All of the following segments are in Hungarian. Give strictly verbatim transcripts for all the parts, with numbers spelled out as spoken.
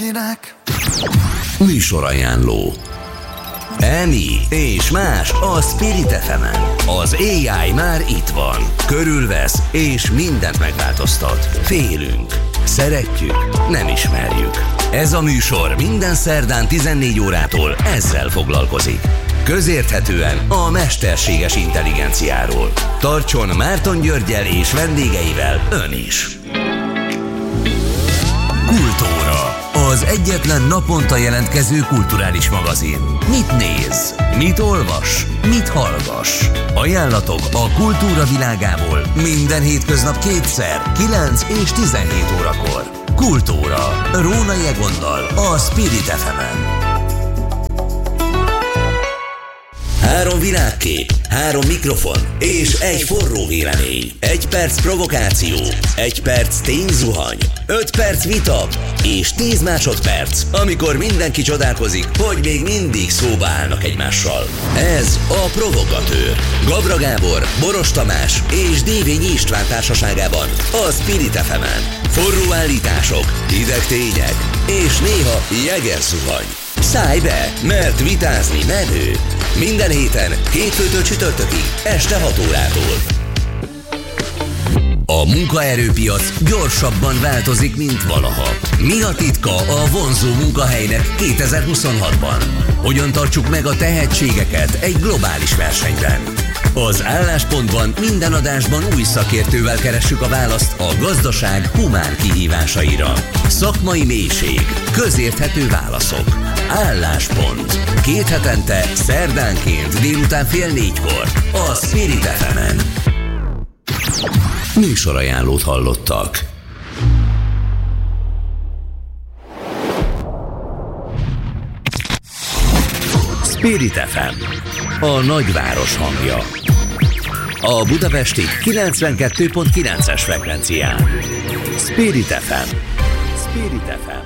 Műsorajánló Emi és más a Spirit ef emen. Az á i már itt van. Körülvesz és mindent megváltoztat. Félünk, szeretjük, nem ismerjük. Ez a műsor minden szerdán tizennégy órától ezzel foglalkozik. Közérthetően a mesterséges intelligenciáról. Tartson Márton Györggyel és vendégeivel ön is. Kultúra. Az egyetlen naponta jelentkező kulturális magazin. Mit néz? Mit olvas? Mit hallgass? Ajánlatok a kultúra világából minden hétköznap kétszer, kilenc és tizenhét órakor. Kultúra. Rónai Egonnal a Spirit ef emen. Három világkép, három mikrofon és egy forró vélemény. Egy perc provokáció, egy perc tényzuhany, öt perc vita és tíz másodperc, amikor mindenki csodálkozik, hogy még mindig szóba állnak egymással. Ez a Provokatőr. Gavra Gábor, Boros Tamás és Dévényi István társaságában a Spirit ef emen. Forró állítások, hideg tények és néha jeges zuhany. Szállj be, mert vitázni menő. Minden héten, hétfőtől csütörtökig, este hat órától. A munkaerőpiac gyorsabban változik, mint valaha. Mi a titka a vonzó munkahelynek kétezer-huszonhatban? Hogyan tartsuk meg a tehetségeket egy globális versenyben? Az Álláspontban minden adásban új szakértővel keressük a választ a gazdaság humán kihívásaira. Szakmai mélység, közérthető válaszok. Álláspont. Két hetente, szerdánként délután fél négykor a Spirit ef emen. Műsorajánlót hallottak. Spirit ef em. A nagyváros hangja. A budapesti kilencvenkettő pont kilences frekvencián. Spirit ef em. Spirit ef em.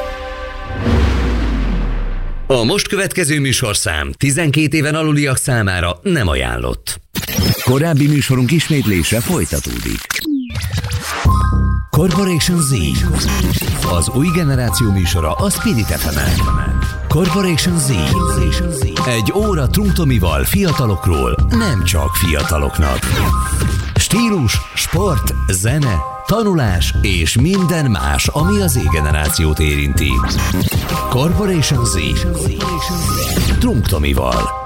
A most következő műsorszám tizenkét éven aluliak számára nem ajánlott. Korábbi műsorunk ismétlése folytatódik. Corporation Z. Az új generáció műsora a Spirit ef emen. Corporation Z. Egy óra Trunk Tomival fiatalokról, nem csak fiataloknak. Stílus, sport, zene, tanulás és minden más, ami az Z-generációt érinti. Corporation Z. Trunk Tomival.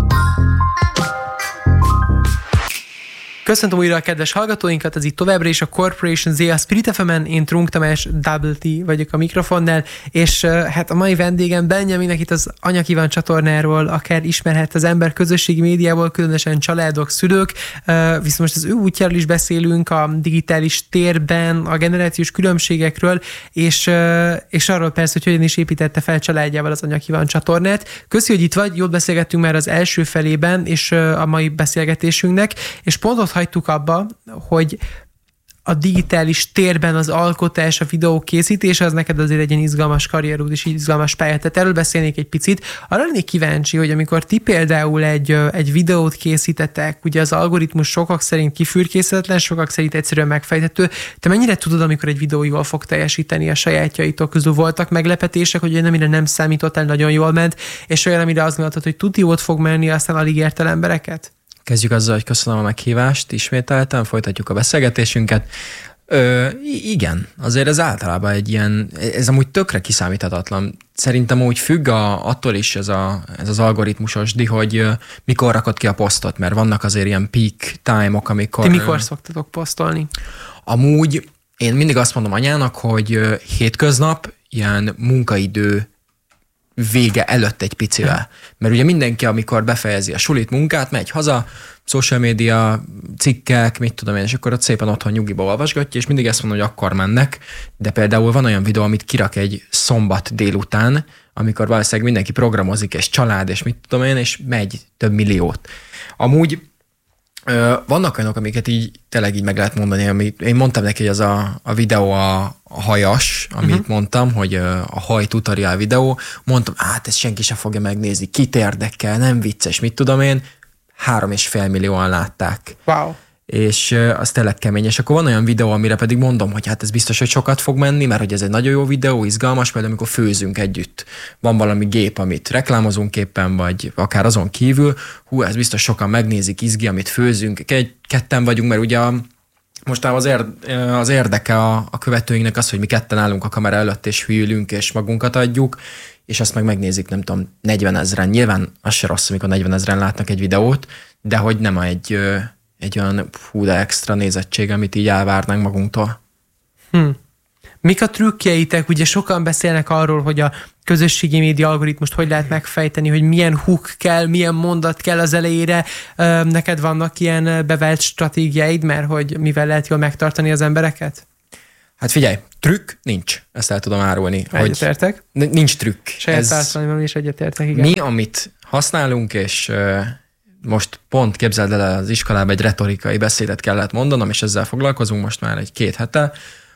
Köszöntöm újra a kedves hallgatóinkat, ez itt továbbra is a Corporation Z, a Spirit ef emen, én Trunk Tamás, Double T vagyok a mikrofonnál, és uh, hát a mai vendégem Benjaminnek itt az Anya Kíván csatornáról akár ismerhet az ember közösségi médiából, különösen családok, szülők, uh, viszont most az ő útjáról is beszélünk, a digitális térben, a generációs különbségekről, és, uh, és arról persze, hogy hogyan is építette fel családjával az Anya Kíván csatornát. Köszi, hogy itt vagy, jól beszélgettünk már az első felében, és uh, a mai beszélgetésünknek, és pont ott hagytuk abba, hogy a digitális térben az alkotás, a videó készítése, az neked azért egy ilyen izgalmas karrierút és izgalmas pálya. Tehát erről beszélnék egy picit. Arra lennék kíváncsi, hogy amikor ti például egy, egy videót készítetek, ugye az algoritmus sokak szerint kifürkészhetetlen, sokak szerint egyszerűen megfejthető. Te mennyire tudod, amikor egy videó jól fog teljesíteni a sajátjaitok közül? Voltak meglepetések, hogy olyan, amire nem számítottál, nagyon jól ment, és olyan, amire azt gondoltad, hogy tuti jót fog menni, aztán alig ért el embereket? Kezdjük azzal, hogy köszönöm a meghívást, ismételten, folytatjuk a beszélgetésünket. Ö, igen, azért ez általában egy ilyen, ez amúgy tökre kiszámíthatatlan. Szerintem úgy függ a, attól is ez, a, ez az algoritmusosdi, hogy ö, mikor rakod ki a posztot, mert vannak azért ilyen peak time-ok, amikor... Ti mikor szoktatok posztolni? Amúgy én mindig azt mondom anyának, hogy ö, hétköznap ilyen munkaidő vége előtt egy picivel. Mert ugye mindenki, amikor befejezi a sulit, munkát, megy haza, social media, cikkek, mit tudom én, és akkor ott szépen otthon nyugiba olvasgatja, és mindig ezt mondom, hogy akkor mennek, de például van olyan videó, amit kirak egy szombat délután, amikor valószínűleg mindenki programozik, és család, és mit tudom én, és megy több milliót. Amúgy vannak olyanok, amiket így tényleg így meg lehet mondani, amit én mondtam neki, hogy az a, a videó a, a hajas, amit uh-huh. mondtam, hogy a haj tutorial videó, mondtam, hát ezt senki sem fogja megnézni, kit érdekel, nem vicces, mit tudom én, három és fél millióan látták. Wow. és az tényleg kemény. És akkor van olyan videó, amire pedig mondom, hogy hát ez biztos, hogy sokat fog menni, mert hogy ez egy nagyon jó videó, izgalmas, például amikor főzünk együtt. Van valami gép, amit reklámozunk éppen, vagy akár azon kívül, hú, ez biztos sokan megnézik, izgi, amit főzünk. Egy, ketten vagyunk, mert ugye a, most az, ér, az érdeke a, a követőinknek az, hogy mi ketten állunk a kamera előtt, és hűlünk, és magunkat adjuk, és azt meg megnézik, nem tudom, negyven ezren. Nyilván az se rossz, amikor negyven ezren látnak egy videót, de hogy nem egy, egy olyan hú, de extra nézettség, amit így elvárnánk magunktól. Hm. Mik a trükkjeitek? Ugye sokan beszélnek arról, hogy a közösségi média algoritmust hogy lehet megfejteni, hogy milyen hook kell, milyen mondat kell az elejére. Neked vannak ilyen bevált stratégiáid, mert hogy mivel lehet jól megtartani az embereket? Hát figyelj, trükk nincs, ezt el tudom árulni. Egyetértek. Nincs trükk. Saját társadalomban is egyetértek, igen. Mi, amit használunk, és uh, most pont képzeld el, az iskolában egy retorikai beszédet kellett mondanom, és ezzel foglalkozunk most már egy két hete,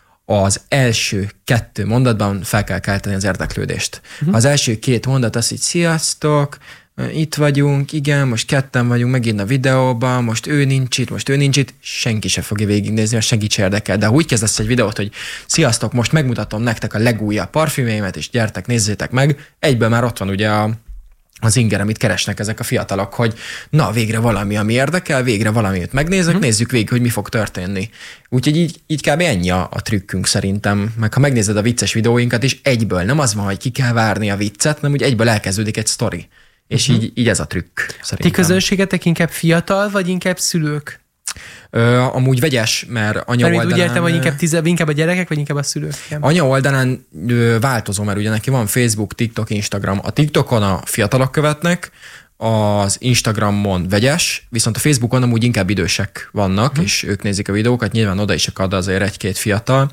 az első kettő mondatban fel kell kelteni az érdeklődést. Uh-huh. Az első két mondat az, hogy sziasztok, itt vagyunk, igen, most ketten vagyunk megint a videóban, most ő nincs itt, most ő nincs itt, senki se fogja végignézni, mert senki se érdekel. De ha úgy kezdesz egy videót, hogy sziasztok, most megmutatom nektek a legújabb parfümeimet, és gyertek, nézzétek meg, egyből már ott van ugye a, az inger, amit keresnek ezek a fiatalok, hogy na, végre valami, ami érdekel, végre valamit megnézek, hmm. nézzük végig, hogy mi fog történni. Úgyhogy így, így kb. Ennyi a, a trükkünk szerintem. Meg ha megnézed a vicces videóinkat is, egyből nem az van, hogy ki kell várni a viccet, nem úgy egyből elkezdődik egy sztori. És uh-huh. így, így ez a trükk, szerintem. Ti közönségetek inkább fiatal, vagy inkább szülők? Ö, amúgy vegyes, mert anya mert oldalán... úgy értem, hogy inkább, tize, inkább a gyerekek, vagy inkább a szülők? Anya oldalán ö, változó, mert ugye neki van Facebook, TikTok, Instagram. A TikTokon a fiatalok követnek, az Instagramon vegyes, viszont a Facebookon amúgy inkább idősek vannak, uh-huh. és ők nézik a videókat, nyilván oda is akad azért egy-két fiatal,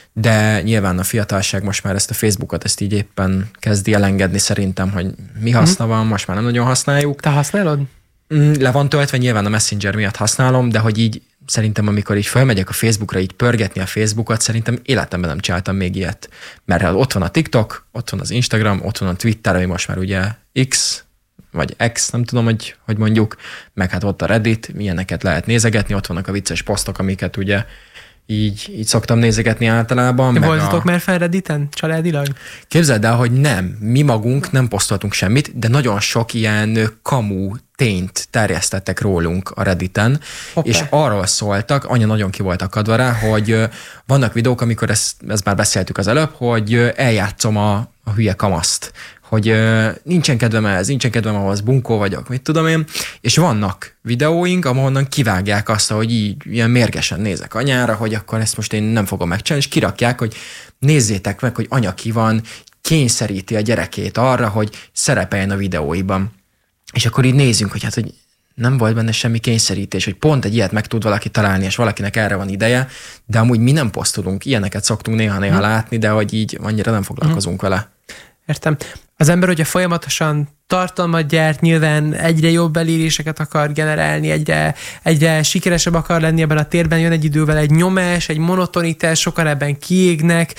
de nyilván a fiatalság most már ezt a Facebookot ezt így éppen kezdi elengedni szerintem, hogy mi haszna van, most már nem nagyon használjuk. Te használod? Le van töltve, nyilván a Messenger miatt használom, de hogy így szerintem amikor így felmegyek a Facebookra, így pörgetni a Facebookot, szerintem életemben nem csináltam még ilyet. Mert ott van a TikTok, ott van az Instagram, ott van a Twitter, ami most már ugye X, vagy X, nem tudom, hogy, hogy mondjuk, meg hát ott a Reddit, milyeneket lehet nézegetni, ott vannak a vicces posztok, amiket ugye így, így szoktam nézegetni általában. Te voltatok a... már fel Redditen, családilag? Képzeld el, hogy nem. Mi magunk nem posztoltunk semmit, de nagyon sok ilyen kamu tényt terjesztettek rólunk a Redditen, Hoppá. És arról szóltak, anya nagyon ki volt akadva rá, hogy vannak videók, amikor ezt, ezt már beszéltük az előbb, hogy eljátszom a, a hülye kamaszt, hogy uh, nincsen kedvem ehhez, nincsen kedvem ahhoz, bunkó vagyok, mit tudom én, és vannak videóink, ahonnan kivágják azt, hogy így ilyen mérgesen nézek anyára, hogy akkor ezt most én nem fogom megcsinálni, és kirakják, hogy nézzétek meg, hogy anya ki van, kényszeríti a gyerekét arra, hogy szerepeljen a videóiban. És akkor így nézzünk, hogy hát, hogy nem volt benne semmi kényszerítés, hogy pont egy ilyet meg tud valaki találni, és valakinek erre van ideje, de amúgy mi nem posztolunk, ilyeneket szoktunk néha-néha hmm. látni, de hogy így annyira nem foglalkozunk hmm. vele. Értem. Az ember ugye folyamatosan tartalmat gyárt, nyilván egyre jobb eléréseket akar generálni, egyre, egyre sikeresebb akar lenni ebben a térben, jön egy idővel egy nyomás, egy monotonitás, sokan ebben kiégnek.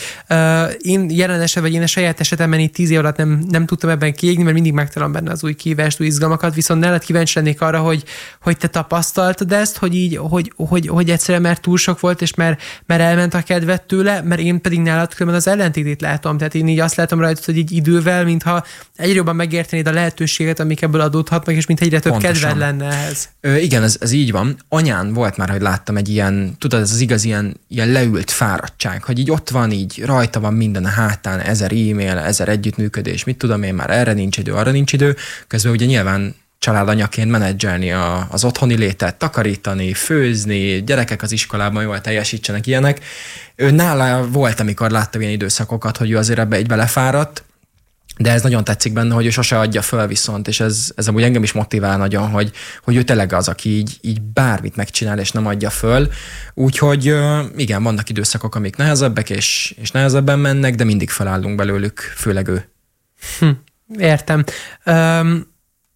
Én jelen esetben, vagy én a saját esetemben itt tíz év alatt nem, nem tudtam ebben kiégni, mert mindig megtalálom benne az új kihívást, új izgalmakat, viszont nálad kíváncsi lennék arra, hogy, hogy te tapasztaltad ezt, hogy így, hogy, hogy, hogy egyszerűen mert túl sok volt, és mert, mert elment a kedved tőle, mert én pedig nálad különben az ellentétét látom. Tehát én így azt látom rajta, hogy így idővel, mintha egyre jobban megértenéd a lehetőséget, amik ebből adódhatnak, és mint egyre több kedved lenne ehhez. Ö, igen, ez, ez így van. Anyán volt már, hogy láttam egy ilyen, tudod, ez az igaz ilyen, ilyen leült fáradtság, hogy így ott van, így rajta van minden a hátán, ezer e-mail, ezer együttműködés, mit tudom én, már erre nincs idő, arra nincs idő, közben ugye nyilván családanyaként menedzselni a, az otthoni létet, takarítani, főzni, gyerekek az iskolában jól teljesítsenek ilyenek. Ő nála volt, amikor láttam ilyen időszakokat, hogy ő azért ebbe egy belefáradt, de ez nagyon tetszik benne, hogy ő sose adja föl viszont, és ez, ez amúgy engem is motivál nagyon, hogy, hogy ő tényleg az, aki így, így bármit megcsinál, és nem adja föl. Úgyhogy igen, vannak időszakok, amik nehezebbek, és, és nehezebben mennek, de mindig felállunk belőlük, főleg ő. Hm, értem. Um,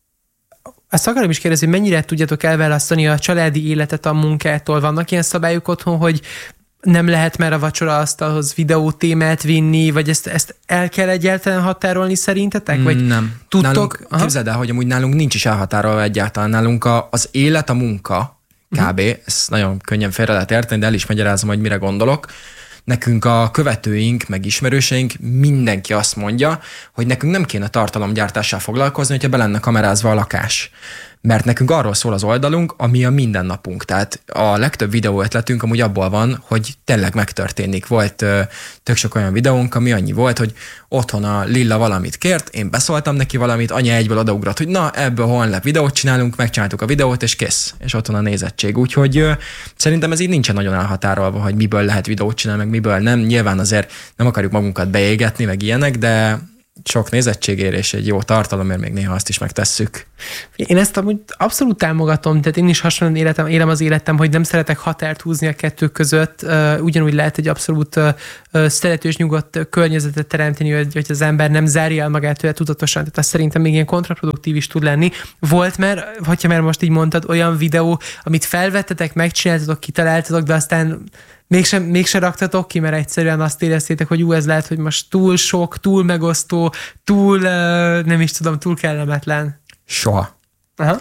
azt akarom is kérdezni, hogy mennyire tudjátok elválasztani a családi életet a munkától? Vannak ilyen szabályok otthon, hogy nem lehet már a vacsoraasztalhoz videótémát vinni, vagy ezt, ezt el kell egyáltalán határolni szerintetek? Vagy nem. Tudtok? Nálunk, képzeld el, hogy amúgy nálunk nincs is elhatárolva egyáltalán. Nálunk a, az élet, a munka kb. Uh-huh. Ezt nagyon könnyen félre lehet érteni, de el is magyarázom, hogy mire gondolok. Nekünk a követőink, meg ismerőseink, mindenki azt mondja, hogy nekünk nem kéne tartalomgyártással foglalkozni, hogyha be lenne kamerázva a lakás. Mert nekünk arról szól az oldalunk, ami a mindennapunk. Tehát a legtöbb videó ötletünk amúgy abból van, hogy tényleg megtörténik. Volt ö, tök sok olyan videónk, ami annyi volt, hogy otthon a Lilla valamit kért, én beszóltam neki valamit, anya egyből odaugrott, hogy na, ebből holnap videót csinálunk, megcsináltuk a videót, és kész. És ott van a nézettség. Úgyhogy ö, szerintem ez így nincsen nagyon elhatárolva, hogy miből lehet videót csinálni, meg miből nem. Nyilván azért nem akarjuk magunkat beégetni, meg ilyenek, de sok nézettségért és egy jó tartalomért még néha azt is megtesszük. Én ezt amúgy abszolút támogatom, tehát én is hasonlóan életem, élem az életem, hogy nem szeretek határt húzni a kettő között. Uh, ugyanúgy lehet egy abszolút uh, szeretős, nyugodt környezetet teremteni, hogy, hogy az ember nem zárja el magát tőle tudatosan. Tehát azt szerintem még ilyen kontraproduktív is tud lenni. Volt már, hogyha már most így mondtad, olyan videó, amit felvettetek, megcsináltatok, kitaláltatok, de aztán Mégsem, mégsem raktatok ki, mert egyszerűen azt éreztétek, hogy ú, ez lehet, hogy most túl sok, túl megosztó, túl, uh, nem is tudom, túl kellemetlen. Soha. Aha.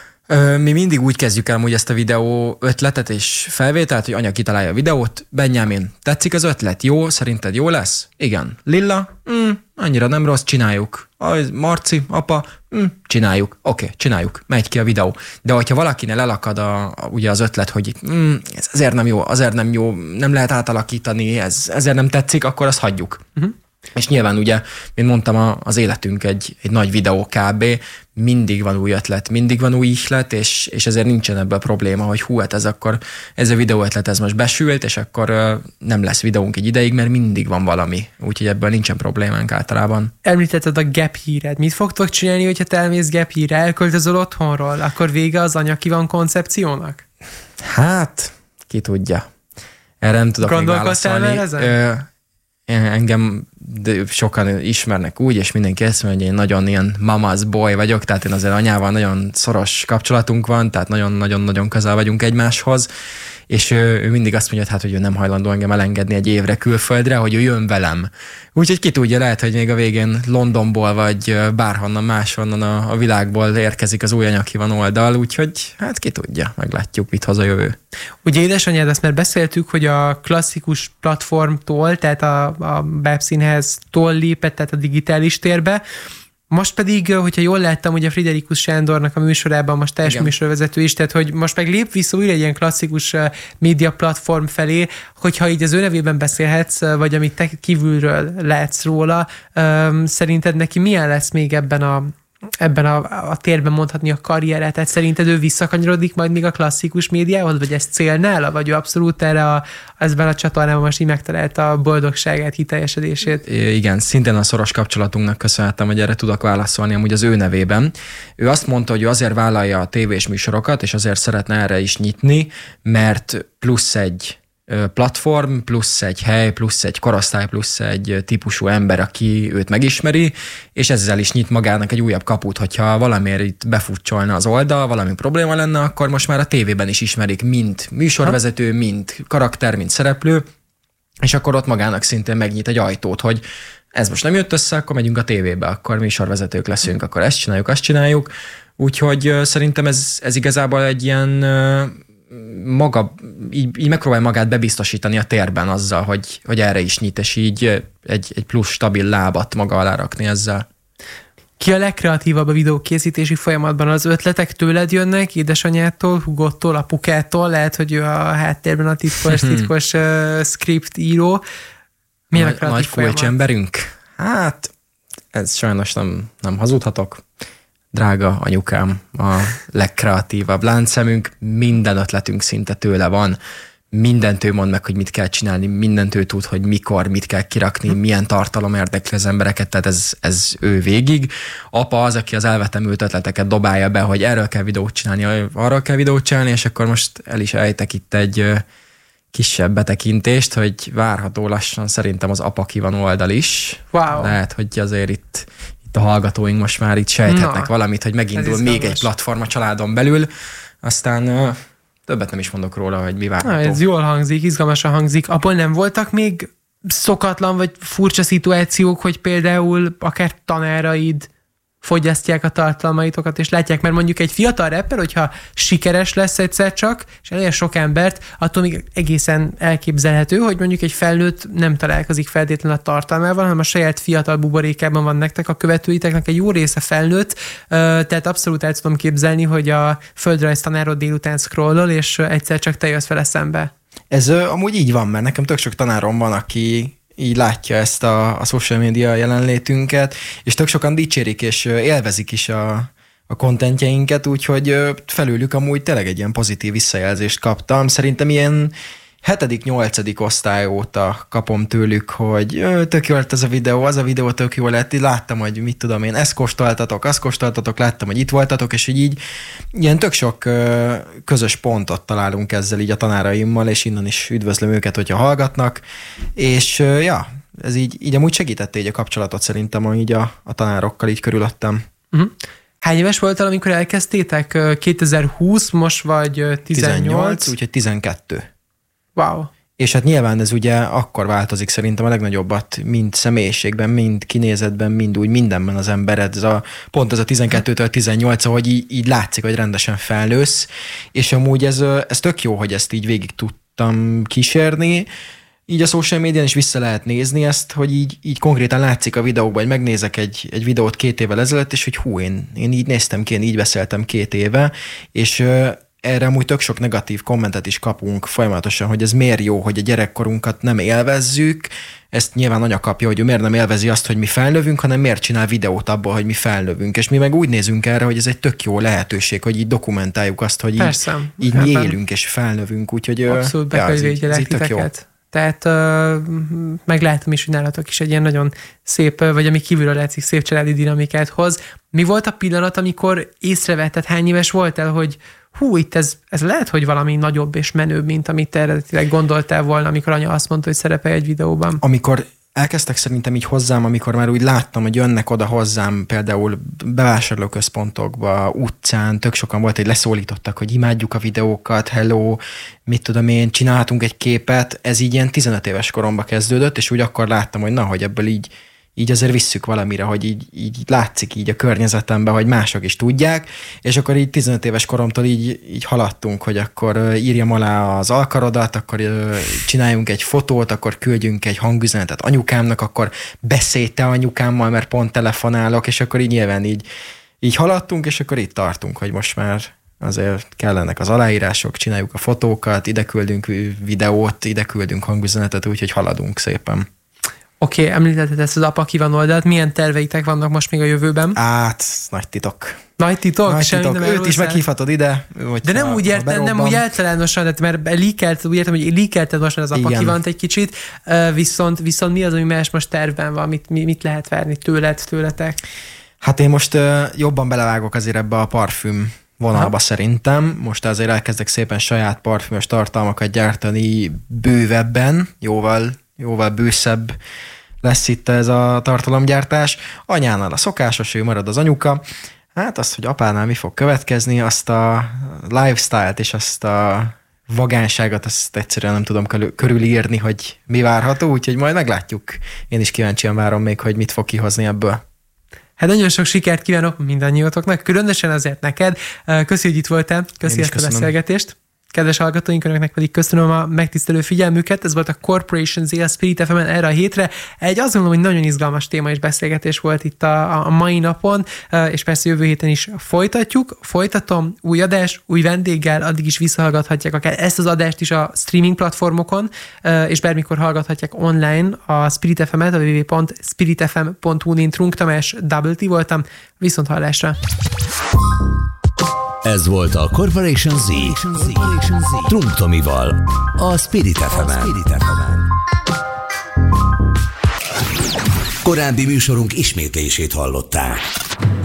Ö, mi mindig úgy kezdjük el, hogy ezt a videó ötletet és felvételt, hogy anya kitalálja a videót. Benjamin, tetszik az ötlet? Jó? Szerinted jó lesz? Igen. Lilla? Mm, annyira nem rossz, csináljuk. Marci, apa? Mm, csináljuk. Oké, okay, csináljuk. Megy ki a videó. De hogyha valakinél elakad a, a, ugye az ötlet, hogy mm, ez azért nem jó, azért nem jó, nem lehet átalakítani, ez, ezért nem tetszik, akkor azt hagyjuk. Uh-huh. És nyilván ugye, mint mondtam, az életünk egy, egy nagy videó kb. Mindig van új ötlet, mindig van új ihlet, és, és ezért nincsen ebből probléma, hogy hú, hát ez akkor, ez a videó ötlet, ez most besült, és akkor uh, nem lesz videónk egy ideig, mert mindig van valami. Úgyhogy ebből nincsen problémánk általában. Említetted a gap híred. Mit fogtok csinálni, hogyha te elmész gap hírre, elköltözöl otthonról? Akkor vége az anya ki van koncepciónak? Hát, ki tudja. Erre nem tudok még válaszolni. Ö, engem de sokan ismernek úgy, és mindenki ezt mondja, hogy én nagyon ilyen mama's boy vagyok, tehát én azért anyával nagyon szoros kapcsolatunk van, tehát nagyon-nagyon-nagyon közel vagyunk egymáshoz, és ő, ő mindig azt mondja, hát, hogy ő nem hajlandó engem elengedni egy évre külföldre, hogy ő jön velem. Úgyhogy ki tudja, lehet, hogy még a végén Londonból, vagy bárhonnan máshonnan a, a világból érkezik az új anyakivan oldal, úgyhogy hát ki tudja, meglátjuk, mit hoz a jövő. Ugye édesanyád, azt már beszéltük, hogy a klasszikus platformtól, tehát a, a webszínhez tól lépett, tehát a digitális térbe. Most pedig, hogyha jól láttam, ugye Friderikus Sándornak a műsorában most teljes műsorvezető is, tehát hogy most meg lép vissza újra egy ilyen klasszikus média platform felé, hogyha így az ő nevében beszélhetsz, vagy amit te kívülről látsz róla, szerinted neki milyen lesz még ebben a ebben a, a térben mondhatni a karrieret? Tehát szerinted ő visszakanyarodik majd még a klasszikus médiához, vagy ez cél nála, vagy ő abszolút erre a, ezben a csatornában most így megtalálta a boldogságát, kiteljesedését? Igen, szintén a szoros kapcsolatunknak köszönhetem, hogy erre tudok válaszolni amúgy az ő nevében. Ő azt mondta, hogy ő azért vállalja a tévés műsorokat, és azért szeretne erre is nyitni, mert plusz egy platform, plusz egy hely, plusz egy korosztály, plusz egy típusú ember, aki őt megismeri, és ezzel is nyit magának egy újabb kaput, hogyha valamiért itt befutcsolna az oldal, valami probléma lenne, akkor most már a tévében is ismerik, mint műsorvezető, mint karakter, mint szereplő, és akkor ott magának szintén megnyit egy ajtót, hogy ez most nem jött össze, akkor megyünk a tévébe, akkor műsorvezetők leszünk, akkor ezt csináljuk, azt csináljuk. Úgyhogy szerintem ez, ez igazából egy ilyen maga, így, így megpróbálja magát bebiztosítani a térben azzal, hogy, hogy erre is nyit, és így egy, egy plusz stabil lábat maga alá rakni ezzel. Ki a legkreatívabb a videókészítési folyamatban? Az ötletek tőled jönnek, édesanyától, hugótól, apukától, lehet, hogy ő a háttérben a titkos, titkos uh, script író. Milyen nagy, a nagy kulcsemberünk? Hát, ez sajnos nem, nem hazudhatok. Drága anyukám, a legkreatívabb láncszemünk, minden ötletünk szinte tőle van, mindent ő mond meg, hogy mit kell csinálni, mindent ő tud, hogy mikor, mit kell kirakni, hm. milyen tartalom érdekli az embereket, tehát ez, ez ő végig. Apa az, aki az elvetemült ötleteket dobálja be, hogy erről kell videót csinálni, arról kell videót csinálni, és akkor most el is ejtek itt egy kisebb betekintést, hogy várható lassan szerintem az apa ki van oldal is. Wow. Lehet, hogy azért itt a hallgatóink most már itt sejthetnek Na, valamit, hogy megindul még egy platform a családon belül, aztán uh, többet nem is mondok róla, hogy mi várható. Na, ez jól hangzik, izgalmasan hangzik. Abból nem voltak még szokatlan vagy furcsa szituációk, hogy például akár tanáraid fogyasztják a tartalmaitokat, és látják, mert mondjuk egy fiatal rapper, hogyha sikeres lesz egyszer csak, és elér sok embert, attól még egészen elképzelhető, hogy mondjuk egy felnőtt nem találkozik feltétlenül a tartalmával, hanem a saját fiatal buborékában van nektek, a követőiteknek egy jó része felnőtt, tehát abszolút el tudom képzelni, hogy a földrajz tanárod délután scrollol, és egyszer csak te jössz vele szembe. Ez amúgy így van, mert nekem tök sok tanárom van, aki így látja ezt a, a social media jelenlétünket, és tök sokan dicsérik, és élvezik is a, a contentjeinket, úgyhogy felőlük amúgy tényleg egy ilyen pozitív visszajelzést kaptam. Szerintem ilyen hetedik, nyolcadik osztály óta kapom tőlük, hogy tök jó lett ez a videó, az a videó tök jó lett, láttam, hogy mit tudom én, ezt kóstoltatok, azt kóstoltatok, láttam, hogy itt voltatok, és így, így ilyen tök sok közös pontot találunk ezzel így a tanáraimmal, és innen is üdvözlöm őket, hogyha hallgatnak, és ja, ez így, így amúgy segítette így a kapcsolatot szerintem, így a, a tanárokkal így körülöttem. Uh-huh. Hány éves voltál, amikor elkezdtétek? kétezer-húsz, most vagy tizennyolc? tizennyolc, úgyhogy tizenkettő. Wow. És hát nyilván ez ugye akkor változik szerintem a legnagyobbat, mind személyiségben, mind kinézetben, mind úgy mindenben az embered. Ez a, pont ez a tizenkettőtől tizennyolc, ahogy így, így látszik, hogy rendesen felnősz, és amúgy ez, ez tök jó, hogy ezt így végig tudtam kísérni. Így a social médián is vissza lehet nézni ezt, hogy így, így konkrétan látszik a videókban, hogy megnézek egy, egy videót két évvel ezelőtt, és hogy hú, én, én így néztem ki, én így beszéltem két éve, és erre amúgy tök sok negatív kommentet is kapunk folyamatosan, hogy ez miért jó, hogy a gyerekkorunkat nem élvezzük. Ezt nyilván anya kapja, hogy ő miért nem élvezi azt, hogy mi felnövünk, hanem miért csinál videót abból, hogy mi felnövünk. És mi meg úgy nézünk erre, hogy ez egy tök jó lehetőség, hogy így dokumentáljuk azt, hogy így, így mi élünk és felnövünk. Úgyhogy abszolút be kell védjelek titeket. Tehát uh, meglátom is, hogy nálatok is egy ilyen nagyon szép, vagy ami kívülről látszik, szép családi dinamikát hoz. Mi volt a pillanat, amikor észrevetted, hány éves voltál, hogy hú, itt ez, ez lehet, hogy valami nagyobb és menőbb, mint amit te eredetileg gondoltál volna, amikor anya azt mondta, hogy szerepelj egy videóban? Amikor elkezdtek szerintem így hozzám, amikor már úgy láttam, hogy jönnek oda hozzám például bevásárlóközpontokba, utcán, tök sokan volt, hogy leszólítottak, hogy imádjuk a videókat, hello, mit tudom én, csinálhatunk egy képet, ez így ilyen tizenöt éves koromba kezdődött, és úgy akkor láttam, hogy na, hogy ebből így így azért visszük valamire, hogy így, így látszik így a környezetemben, hogy mások is tudják, és akkor így tizenöt éves koromtól így, így haladtunk, hogy akkor írjam alá az alkarodat, akkor csináljunk egy fotót, akkor küldjünk egy hangüzenetet anyukámnak, akkor beszélj te anyukámmal, mert pont telefonálok, és akkor így nyilván így, így haladtunk, és akkor itt tartunk, hogy most már azért kellenek az aláírások, csináljuk a fotókat, ide küldünk videót, ide küldünk hangüzenetet, úgyhogy haladunk szépen. Oké, okay, említetted ezt az apa ki van oldalt. Milyen terveitek vannak most még a jövőben? Át, nagy titok. Nagy titok? Nagy titok. Őt is hozzá. Meghívhatod ide. De nem úgy értem, nem úgy általánosan, mert líkelt, úgy értem, hogy líkelted most már az apa ki van egy kicsit, viszont, viszont mi az, ami más most tervben van? Mit, mit lehet várni tőled, tőletek? Hát én most jobban belevágok azért ebbe a parfüm vonalba ha. Szerintem. Most azért elkezdek szépen saját parfümös tartalmakat gyártani bővebben, jóval jóval bőszebb lesz itt ez a tartalomgyártás. Anyánál a szokásos, ő marad az anyuka. Hát azt, hogy apánál mi fog következni, azt a lifestyle-t és azt a vagánságot, azt egyszerűen nem tudom körülírni, hogy mi várható, úgyhogy majd meglátjuk. Én is kíváncsian várom még, hogy mit fog kihozni ebből. Hát nagyon sok sikert kívánok mindannyiótoknak, különösen azért neked. Köszi, hogy itt voltál, köszi ezt a beszélgetést. Kedves hallgatóink, önöknek pedig köszönöm a megtisztelő figyelmüket. Ez volt a Corporation Z a Spirit ef emen erre a hétre. Egy azt gondolom, hogy nagyon izgalmas téma és beszélgetés volt itt a, a mai napon, és persze jövő héten is folytatjuk. Folytatom, új adás, új vendéggel, addig is visszahallgathatják akár ezt az adást is a streaming platformokon, és bármikor hallgathatják online a Spirit ef emet, a double-u double-u double-u pont spirit f m pont hu. Én Trunk Tamás, Double T voltam. Viszont hallásra! Ez volt a Corporation Z, Trunk Tomival, a Spirit ef emen. Korábbi műsorunk ismétlését hallották.